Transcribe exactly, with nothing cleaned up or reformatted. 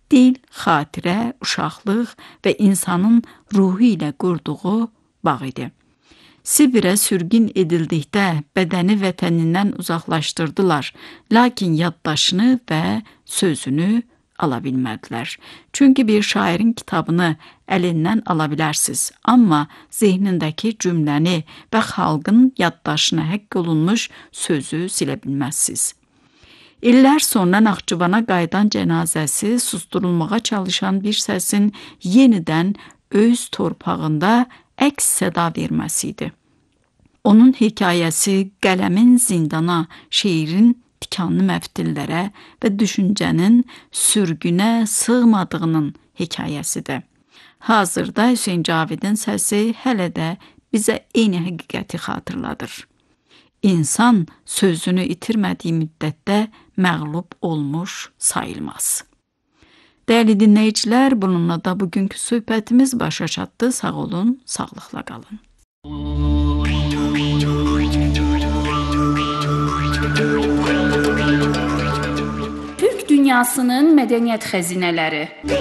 Dil, xatirə, uşaqlıq və insanın ruhu ilə qurduğu bağ idi. Sibirə sürgün edildikdə bədəni vətənindən uzaqlaşdırdılar, lakin yaddaşını və sözünü ala bilmədilər. Çünki bir şairin kitabını əlindən ala bilərsiniz, amma zehnindəki cümləni və xalqın yaddaşına həkk olunmuş sözü silə bilməzsiniz. İllər sonra Naxçıvana qayıdan cənazəsi susturulmağa çalışan bir səsin yenidən öz torpağında əks səda verməsi idi. Onun hekayəsi qələmin zindana, şeirin tikanlı məftillərə və düşüncənin sürgünə sığmadığının hekayəsidir. Hazırda Hüseyn Cavidin səsi hələ də bizə eyni həqiqəti xatırladır. İnsan sözünü itirmədiyi müddətdə məğlub olmuş sayılmaz. Dəyərli dinləyicilər, bununla da bugünkü söhbətimiz başa çatdı. Sağ olun, sağlıqla qalın. Türk dünyasının mədəniyyət xəzinələri.